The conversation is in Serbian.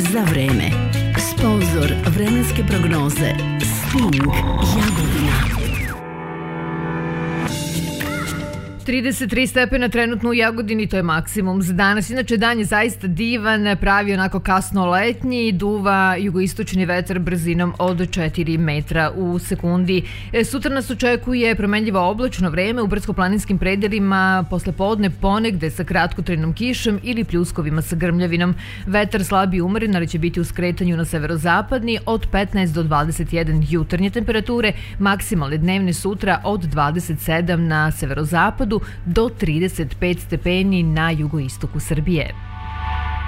za vreme. Sponzor vremenske prognoze Sting Jagodina. 33 stepena trenutno u Jagodini, to je maksimum za danas. Inače, dan je zaista divan, pravi onako kasno letnji, duva jugoistočni vetar brzinom od 4 metra u sekundi. Sutra nas očekuje promenljivo oblačno vreme u brdsko-planinskim predelima, posle podne ponegde sa kratkotrajnom kišom ili pljuskovima sa grmljavinom. Vetar slab i umeren, ali će biti u skretanju na severozapadni od 15 do 21 jutarnje temperature, maksimalne dnevne sutra od 27 na severozapadu do 35 stepeni na jugoistoku Srbije.